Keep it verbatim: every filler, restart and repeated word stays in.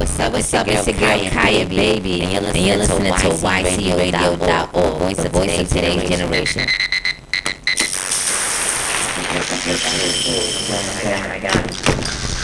What's up, what's up? It's your girl Kaya, baby. And you're listening, to Y C O radio dot org, voice of today's, today's generation. Okay, I got it.